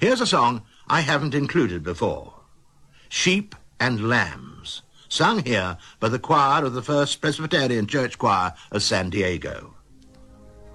Here's a song I haven't included before. Sheep and Lambs, sung here by the choir of the First Presbyterian Church Choir of San Diego.